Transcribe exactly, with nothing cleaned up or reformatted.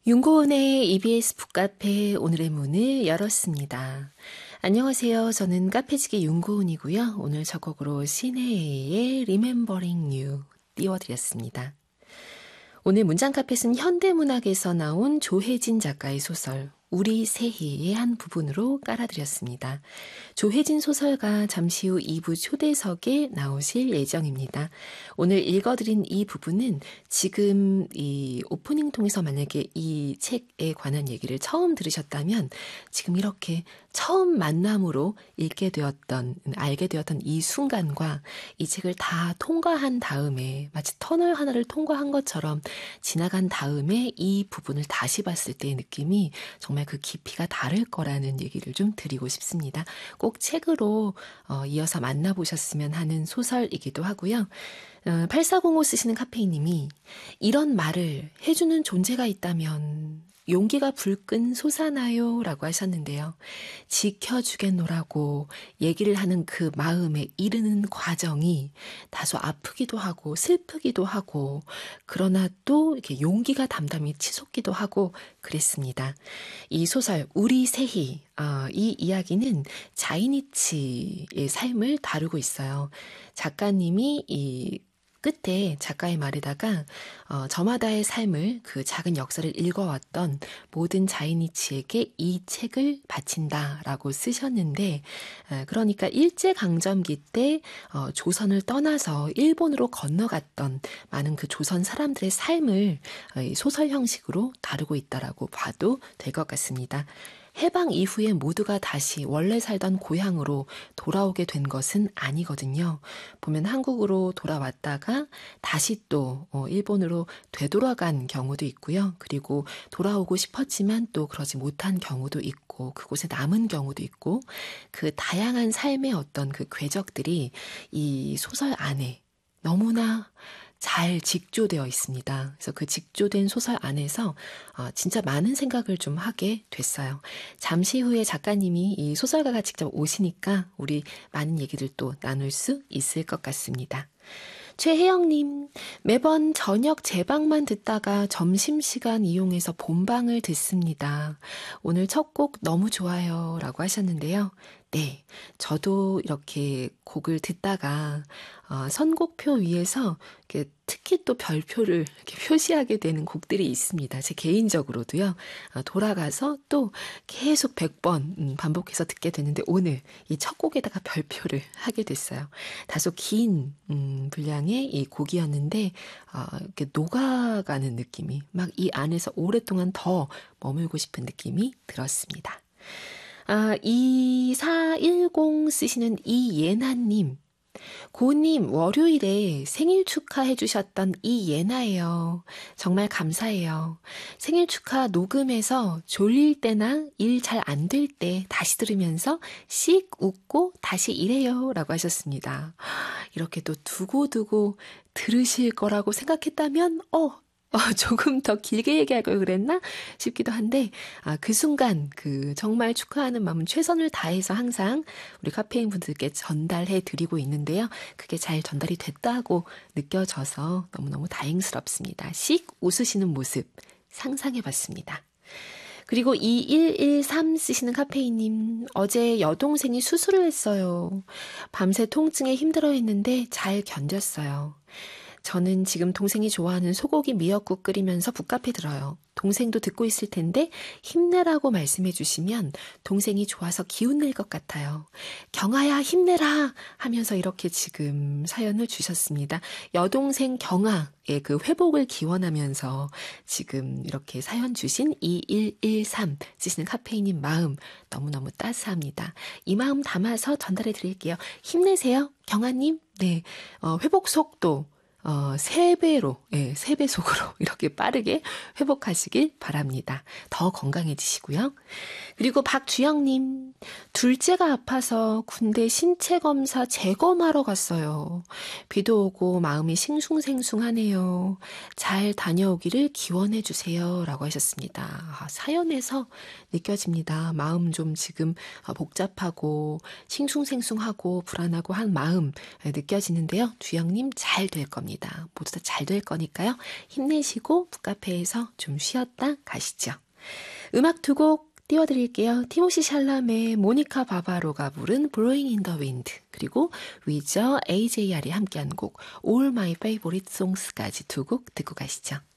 윤고은의 이비에스 북카페 오늘의 문을 열었습니다. 안녕하세요. 저는 카페지기 윤고은이고요. 오늘 첫 곡으로 신혜의 Remembering You 띄워드렸습니다. 오늘 문장카펫은 현대문학에서 나온 조혜진 작가의 소설 우리 새희의 한 부분으로 깔아드렸습니다. 조혜진 소설가 잠시 후 이 부 초대석에 나오실 예정입니다. 오늘 읽어드린 이 부분은 지금 이 오프닝 통해서 만약에 이 책에 관한 얘기를 처음 들으셨다면 지금 이렇게 처음 만남으로 읽게 되었던, 알게 되었던 이 순간과 이 책을 다 통과한 다음에 마치 터널 하나를 통과한 것처럼 지나간 다음에 이 부분을 다시 봤을 때의 느낌이 정말 그 깊이가 다를 거라는 얘기를 좀 드리고 싶습니다. 꼭 책으로 어, 이어서 만나보셨으면 하는 소설이기도 하고요. 어, 팔사공오 쓰시는 카페인님이 이런 말을 해주는 존재가 있다면 용기가 불끈 솟아나요 라고 하셨는데요. 지켜주겠노라고 얘기를 하는 그 마음에 이르는 과정이 다소 아프기도 하고 슬프기도 하고 그러나 또 이렇게 용기가 담담히 치솟기도 하고 그랬습니다. 이 소설 우리 새희 어, 이 이야기는 자이니치의 삶을 다루고 있어요. 작가님이 이 끝에 작가의 말에다가 어, 저마다의 삶을 그 작은 역사를 읽어왔던 모든 자이니치에게 이 책을 바친다라고 쓰셨는데 어, 그러니까 일제강점기 때 어, 조선을 떠나서 일본으로 건너갔던 많은 그 조선 사람들의 삶을 어, 소설 형식으로 다루고 있다라고 봐도 될 것 같습니다. 해방 이후에 모두가 다시 원래 살던 고향으로 돌아오게 된 것은 아니거든요. 보면 한국으로 돌아왔다가 다시 또 일본으로 되돌아간 경우도 있고요. 그리고 돌아오고 싶었지만 또 그러지 못한 경우도 있고 그곳에 남은 경우도 있고 그 다양한 삶의 어떤 그 궤적들이 이 소설 안에 너무나 잘 직조되어 있습니다. 그래서 그 직조된 소설 안에서 어, 진짜 많은 생각을 좀 하게 됐어요. 잠시 후에 작가님이 이 소설가가 직접 오시니까 우리 많은 얘기들 또 나눌 수 있을 것 같습니다. 최혜영님, 매번 저녁 제방만 듣다가 점심시간 이용해서 본방을 듣습니다. 오늘 첫 곡 너무 좋아요 라고 하셨는데요. 네, 저도 이렇게 곡을 듣다가 어, 선곡표 위에서 이렇게 특히 또 별표를 이렇게 표시하게 되는 곡들이 있습니다. 제 개인적으로도요. 어, 돌아가서 또 계속 백 번 음, 반복해서 듣게 되는데 오늘 이 첫 곡에다가 별표를 하게 됐어요. 다소 긴 음, 분량의 이 곡이었는데 어, 이렇게 녹아가는 느낌이 막 이 안에서 오랫동안 더 머물고 싶은 느낌이 들었습니다. 아, 이사일공 쓰시는 이예나님. 고님, 월요일에 생일 축하해 주셨던 이예나예요. 정말 감사해요. 생일 축하 녹음해서 졸릴 때나 일 잘 안 될 때 다시 들으면서 씩 웃고 다시 일해요. 라고 하셨습니다. 이렇게 또 두고두고 들으실 거라고 생각했다면, 어, 어, 조금 더 길게 얘기할 걸 그랬나 싶기도 한데 아, 그 순간 그 정말 축하하는 마음 최선을 다해서 항상 우리 카페인 분들께 전달해 드리고 있는데요. 그게 잘 전달이 됐다고 느껴져서 너무너무 다행스럽습니다. 씩 웃으시는 모습 상상해 봤습니다. 그리고 이일일삼 쓰시는 카페인님, 어제 여동생이 수술을 했어요. 밤새 통증에 힘들어했는데 잘 견뎠어요. 저는 지금 동생이 좋아하는 소고기 미역국 끓이면서 북카페 들어요. 동생도 듣고 있을 텐데 힘내라고 말씀해 주시면 동생이 좋아서 기운낼 것 같아요. 경아야 힘내라 하면서 이렇게 지금 사연을 주셨습니다. 여동생 경아의 그 회복을 기원하면서 지금 이렇게 사연 주신 이일일삼 쓰시는 카페인님 마음 너무너무 따스합니다. 이 마음 담아서 전달해 드릴게요. 힘내세요 경아님. 네, 어, 회복 속도 어, 세 배로, 예, 세 배속으로 이렇게 빠르게 회복하시길 바랍니다. 더 건강해지시고요. 그리고 박주영님, 둘째가 아파서 군대 신체 검사 재검하러 갔어요. 비도 오고 마음이 싱숭생숭하네요. 잘 다녀오기를 기원해 주세요. 라고 하셨습니다. 아, 사연에서 느껴집니다. 마음 좀 지금 복잡하고 싱숭생숭하고 불안하고 한 마음 느껴지는데요. 주영님 잘 될 겁니다. 있습니다. 모두 다 잘 될 거니까요. 힘내시고 북카페에서 좀 쉬었다 가시죠. 음악 두 곡 띄워드릴게요. 티모시 샬람의 모니카 바바로가 부른 Blowing in the Wind, 그리고 위저 에이제이알이 함께한 곡 All My Favorite Songs까지 두 곡 듣고 가시죠.